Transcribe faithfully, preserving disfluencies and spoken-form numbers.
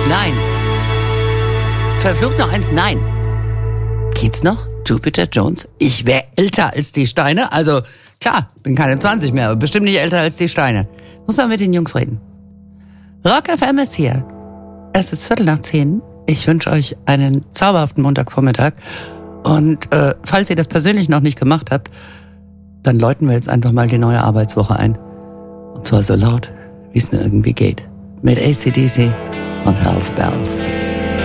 Nein. Verflucht noch eins, nein. Geht's noch? Jupiter Jones? Ich wäre älter als die Steine. Also, klar, bin keine zwanzig mehr, aber bestimmt nicht älter als die Steine. Muss man mit den Jungs reden. Rock F M ist hier. Es ist Viertel nach zehn. Ich wünsche euch einen zauberhaften Montagvormittag. Und äh, falls ihr das persönlich noch nicht gemacht habt, dann läuten wir jetzt einfach mal die neue Arbeitswoche ein. Und zwar so laut, wie es nur irgendwie geht. Mit A C D C und Hell's Bells.